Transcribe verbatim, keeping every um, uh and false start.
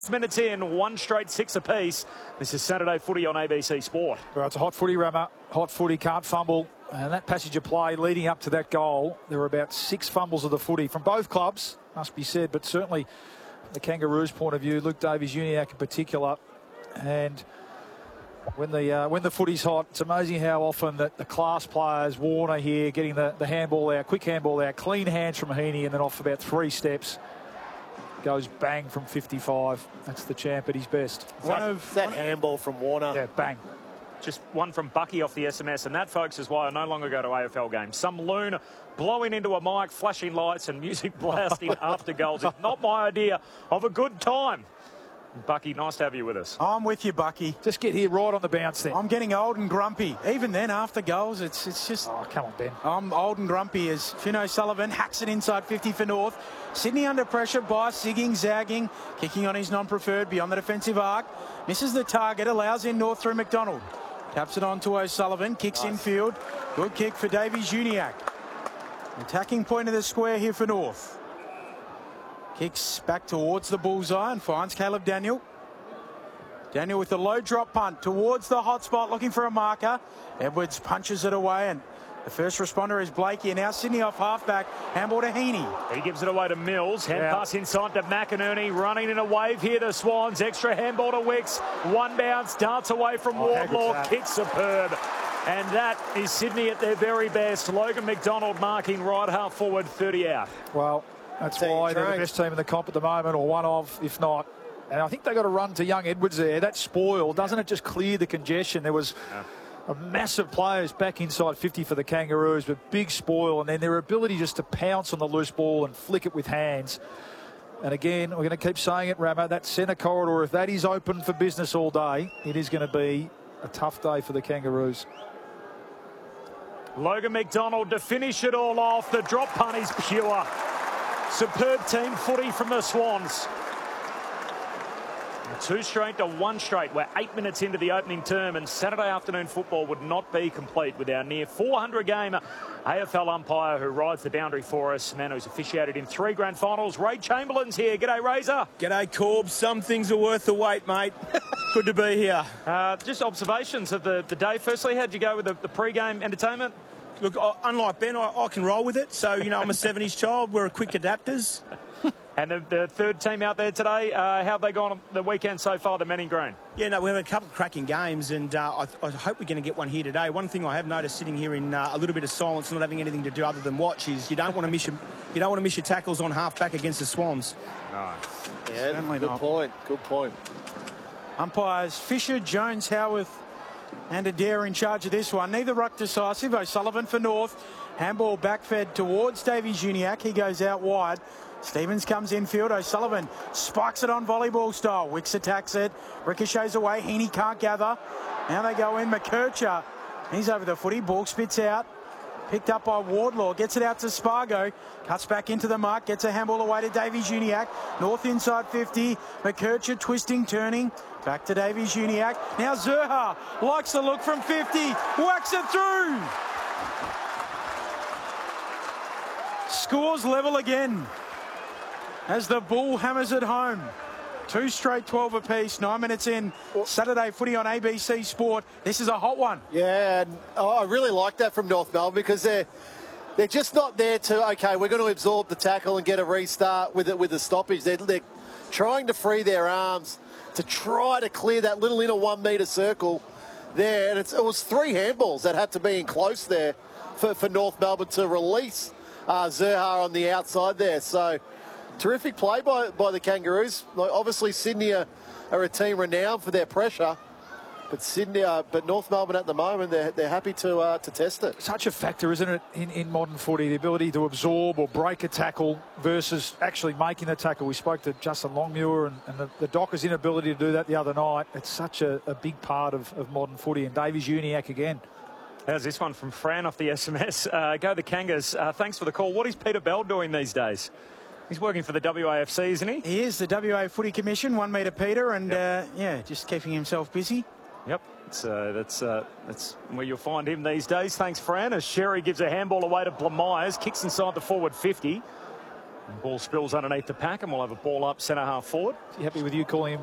Minutes in, one straight six apiece. This is Saturday footy on A B C Sport. Well, it's a hot footy, Rammer. Hot footy, can't fumble. And that passage of play leading up to that goal, there were about six fumbles of the footy from both clubs, must be said, but certainly from the Kangaroos' point of view, Luke Davies-Uniacke in particular. And when the uh, when the footy's hot, it's amazing how often that the class players, Warner here, getting the, the handball out, quick handball out, clean hands from Heaney, and then off about three steps. Goes bang from fifty-five. That's the champ at his best. One of that handball from Warner. Yeah, bang. Just one from Bucky off the S M S, and that, folks, is why I no longer go to A F L games. Some loon blowing into a mic, flashing lights and music blasting after goals. It's not my idea of a good time. Bucky, nice to have you with us. I'm with you, Bucky. Just get here right on the bounce then. I'm getting old and grumpy. Even then, after goals, it's it's just... Oh, come on, Ben. I'm old and grumpy as Finn O'Sullivan hacks it inside fifty for North. Sydney under pressure by zigging, zagging, kicking on his non-preferred beyond the defensive arc. Misses the target, allows in North through McDonald. Taps it on to O'Sullivan, kicks nice. Infield. Good kick for Davies-Uniacke. Attacking point of the square here for North. Kicks back towards the bullseye and finds Caleb Daniel. Daniel with a low drop punt towards the hot spot, looking for a marker. Edwards punches it away, and the first responder is Blakey. And now Sydney off halfback. Handball to Heaney. He gives it away to Mills. Hand yeah. pass inside to McInerney. Running in a wave here to Swans. Extra handball to Wicks. One bounce. Darts away from oh, Wardlaw. Kick superb. And that is Sydney at their very best. Logan McDonald marking right half forward, thirty out. Well, that's why they're the best team in the comp at the moment, or one of, if not. And I think they got to run to young Edwards there. That spoil, doesn't it just clear the congestion? There was yeah. a massive players back inside fifty for the Kangaroos, but big spoil. And then their ability just to pounce on the loose ball and flick it with hands. And again, we're going to keep saying it, Ramo, that centre corridor, if that is open for business all day, it is going to be a tough day for the Kangaroos. Logan McDonald to finish it all off. The drop punt is pure. Superb team footy from the Swans. Two straight to one straight. We're eight minutes into the opening term, and Saturday afternoon football would not be complete with our near four hundred game A F L umpire who rides the boundary for us, man who's officiated in three grand finals. Ray Chamberlain's here. G'day, Razor. G'day, Corb. Some things are worth the wait, mate. Good to be here. Uh, just observations of the, the day. Firstly, how'd you go with the, the pre-game entertainment? Look, I, unlike Ben, I, I can roll with it. So, you know, I'm a seventies child. We're quick adapters. And the, the third team out there today, uh, how have they gone on the weekend so far, the Manning Green? Yeah, no, we have a couple of cracking games, and uh, I, I hope we're going to get one here today. One thing I have noticed sitting here in uh, a little bit of silence, not having anything to do other than watch, is you don't want to miss your, you don't want to miss your tackles on half-back against the Swans. No. Yeah, Certainly good not. point, good point. Umpires Fisher, Jones, Howarth and Adair in charge of this one. Neither ruck decisive. O'Sullivan for North. Handball backfed towards Davies-Uniacke. He goes out wide. Stevens comes infield. O'Sullivan spikes it on volleyball style. Wicks attacks it. Ricochets away. Heaney can't gather. Now they go in. McKercher. He's over the footy. Ball spits out. Picked up by Wardlaw. Gets it out to Spargo. Cuts back into the mark. Gets a handball away to Davies-Uniacke. North inside fifty. McKercher twisting, turning. Back to Davies-Uniacke. Now Zurhaar likes the look from fifty. Whacks it through. Scores level again as the Bull hammers it home. Two straight twelve apiece, nine minutes in. Saturday footy on A B C Sport. This is a hot one. Yeah, and oh, I really like that from North Melbourne because they're they're just not there to, okay, we're going to absorb the tackle and get a restart with it with the stoppage. They're, they're trying to free their arms to try to clear that little inner one metre circle there. And it's, it was three handballs that had to be in close there for, for North Melbourne to release uh, Zurhaar on the outside there. So terrific play by, by the Kangaroos. Like, obviously, Sydney are, are a team renowned for their pressure, but Sydney, uh, but North Melbourne at the moment, they're, they're happy to uh, to test it. Such a factor, isn't it, in, in modern footy, the ability to absorb or break a tackle versus actually making the tackle. We spoke to Justin Longmuir and, and the, the Dockers' inability to do that the other night. It's such a, a big part of, of modern footy. And Davies-Uniacke again. There's this one from Fran off the S M S. Uh, go the Kangas. Uh, thanks for the call. What is Peter Bell doing these days? He's working for the W A F C, isn't he? He is, the W A Footy Commission, one metre Peter, and yep. uh, yeah, just keeping himself busy. Yep, it's, uh, that's uh, that's where you'll find him these days. Thanks, Fran. As Sherry gives a handball away to Blamires, kicks inside the forward fifty. Ball spills underneath the pack, and we'll have a ball up centre half forward. Is he happy with you calling him